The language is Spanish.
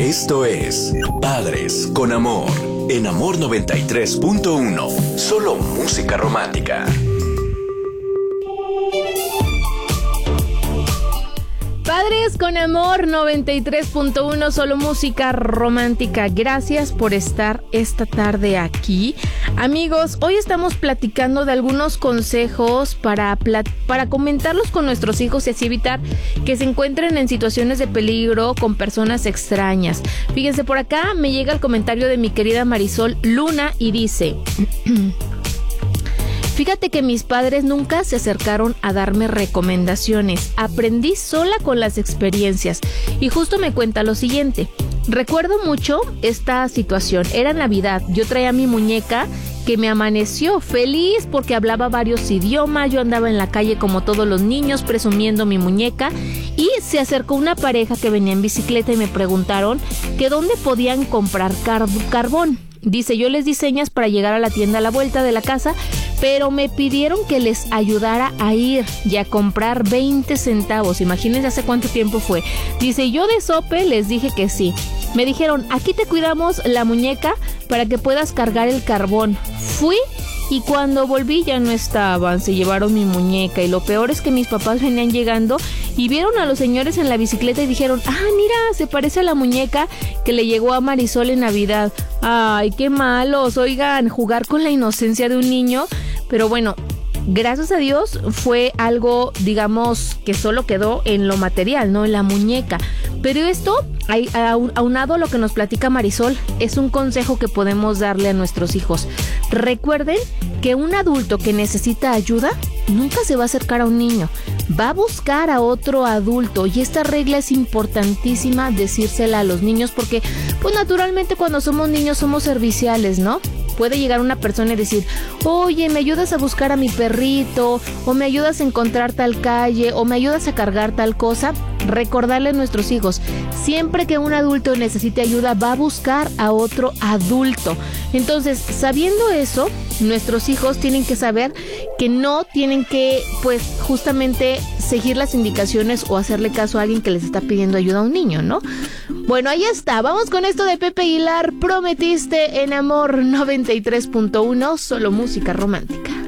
Esto es Padres con Amor, en Amor 93.1, solo música romántica. Padres con Amor 93.1, solo música romántica. Gracias por estar esta tarde aquí. Amigos, hoy estamos platicando de algunos consejos para comentarlos con nuestros hijos y así evitar que se encuentren en situaciones de peligro con personas extrañas. Fíjense, por acá me llega el comentario de mi querida Marisol Luna y dice... Fíjate que mis padres nunca se acercaron a darme recomendaciones. Aprendí sola con las experiencias. Y justo me cuenta lo siguiente. Recuerdo mucho esta situación. Era Navidad. Yo traía mi muñeca que me amaneció feliz porque hablaba varios idiomas. Yo andaba en la calle como todos los niños presumiendo mi muñeca. Y se acercó una pareja que venía en bicicleta y me preguntaron que dónde podían comprar carbón. Dice, yo les di señas para llegar a la tienda a la vuelta de la casa, pero me pidieron que les ayudara a ir y a comprar 20 centavos. Imagínense hace cuánto tiempo fue. Dice, yo de sope les dije que sí. Me dijeron, aquí te cuidamos la muñeca para que puedas cargar el carbón. Fui y cuando volví ya no estaban, se llevaron mi muñeca. Y lo peor es que mis papás venían llegando y vieron a los señores en la bicicleta y dijeron, mira, se parece a la muñeca que le llegó a Marisol en Navidad. Ay, qué malos, oigan, jugar con la inocencia de un niño. Pero bueno, gracias a Dios fue algo, digamos, que solo quedó en lo material, ¿no? En la muñeca. Pero esto, aunado a lo que nos platica Marisol, es un consejo que podemos darle a nuestros hijos. Recuerden que un adulto que necesita ayuda nunca se va a acercar a un niño. Va a buscar a otro adulto y esta regla es importantísima decírsela a los niños porque, pues naturalmente cuando somos niños somos serviciales, ¿no? Puede llegar una persona y decir, oye, ¿me ayudas a buscar a mi perrito? ¿O me ayudas a encontrar tal calle? ¿O me ayudas a cargar tal cosa? Recordarle a nuestros hijos, siempre que un adulto necesite ayuda, va a buscar a otro adulto. Entonces, sabiendo eso, nuestros hijos tienen que saber que no tienen que, pues, justamente seguir las indicaciones o hacerle caso a alguien que les está pidiendo ayuda a un niño, ¿no? Bueno, ahí está. Vamos con esto de Pepe Aguilar. Prometiste en Amor 93.1, solo música romántica.